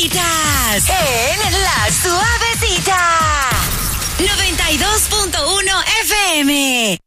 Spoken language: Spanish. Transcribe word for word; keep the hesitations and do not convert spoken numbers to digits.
Suavecitas. En La Suavecita. noventa y dos punto uno F M.